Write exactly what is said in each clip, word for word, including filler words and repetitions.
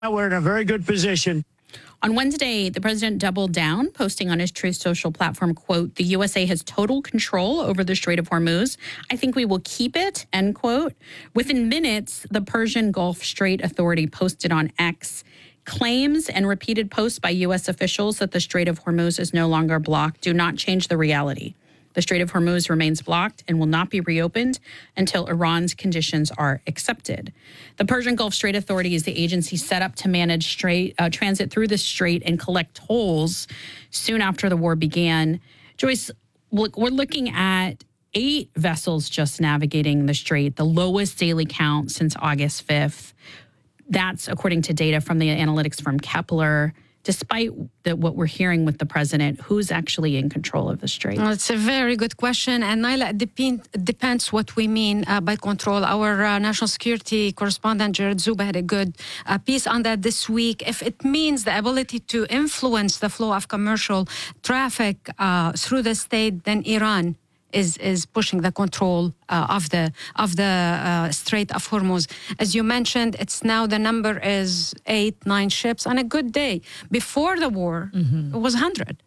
We're in a very good position. On Wednesday, the president doubled down, posting on his Truth Social platform, quote, "The U S A has total control over the Strait of Hormuz. I think we will keep it," end quote. Within minutes, the Persian Gulf Strait Authority posted on X claims and repeated posts by U S officials that the Strait of Hormuz is no longer blocked do not change the reality. The Strait of Hormuz remains blocked and will not be reopened until Iran's conditions are accepted. The Persian Gulf Strait Authority is the agency set up to manage strait, uh, transit through the strait and collect tolls soon after the war began. Joyce, look, we're looking at eight vessels just navigating the strait, the lowest daily count since August fifth. That's according to data from the analytics firm Kepler. Despite the, what we're hearing with the president, who's actually in control of the strait? Well, it's a very good question. And Naila, it depend, depends what we mean uh, by control. Our uh, national security correspondent, Jared Zuba, had a good uh, piece on that this week. If it means the ability to influence the flow of commercial traffic uh, through the state, then Iran is is pushing the control uh, of the of the uh, Strait of Hormuz. As you mentioned, it's now the number is eight, nine ships on a good day. Before the war, mm-hmm. it was one hundred.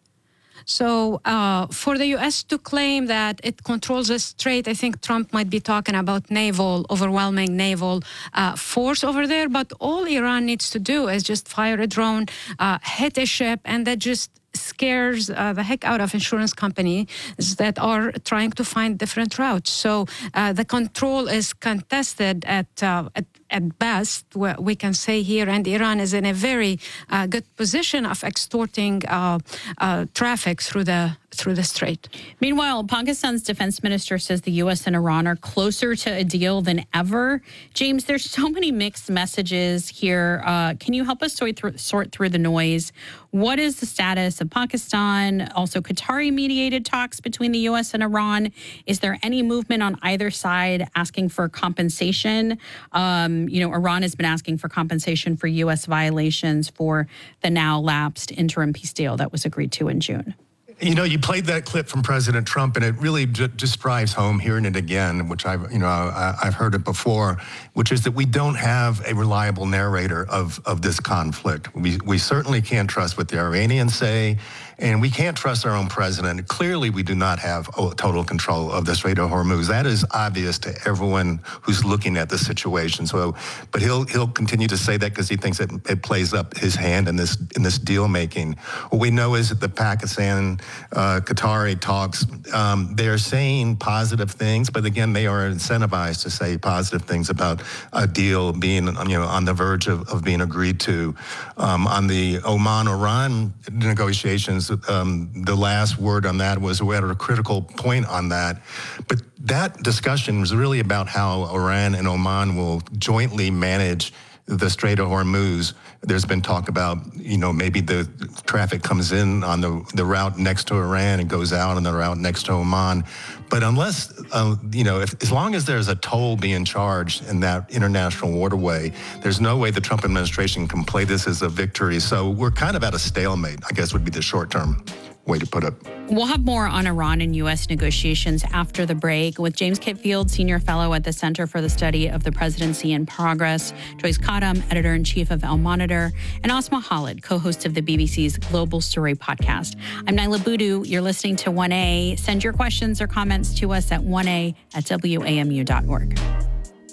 So uh, for the U S to claim that it controls the strait, I think Trump might be talking about naval, overwhelming naval uh, force over there. But all Iran needs to do is just fire a drone, uh, hit a ship, and that just scares uh, the heck out of insurance companies that are trying to find different routes. So uh, the control is contested at, uh, at at best, we can say here, and Iran is in a very uh, good position of extorting uh, uh, traffic through the through the strait. Meanwhile, Pakistan's defense minister says the U S and Iran are closer to a deal than ever. James, there's so many mixed messages here. Uh, can you help us sort through, sort through the noise? What is the status of Pakistan? Also, Qatari-mediated talks between the U S and Iran. Is there any movement on either side asking for compensation? Um, you know, Iran has been asking for compensation for U S violations for the now lapsed interim peace deal that was agreed to in June. You know, you played that clip from President Trump, and it really j- just drives home hearing it again, which I've, you know, I, I've heard it before, which is that we don't have a reliable narrator of, of this conflict. We we certainly can't trust what the Iranians say, and we can't trust our own president. Clearly, we do not have total control of the Strait of Hormuz. That is obvious to everyone who's looking at the situation. So, but he'll he'll continue to say that because he thinks it, it plays up his hand in this in this deal making. What we know is that the Pakistan Uh, Qatari talks, um, they're saying positive things, but again, they are incentivized to say positive things about a deal being, you know, on the verge of, of being agreed to. Um, on the Oman-Iran negotiations, um, the last word on that was we're at a critical point on that. But that discussion was really about how Iran and Oman will jointly manage the Strait of Hormuz. There's been talk about, you know, maybe the traffic comes in on the, the route next to Iran and goes out on the route next to Oman. But unless, uh, you know, if, as long as there's a toll being charged in that international waterway, there's no way the Trump administration can play this as a victory. So we're kind of at a stalemate, I guess would be the short-term way to put it. We'll have more on Iran and U S negotiations after the break with James Kitfield, Senior Fellow at the Center for the Study of the Presidency in Progress, Joyce Kadam, Editor-in-Chief of El Monitor, and Asma Khalid, co-host of the B B C's Global Story podcast. I'm Naila Boodoo. You're listening to one A. Send your questions or comments to us at one A at W A M U dot org.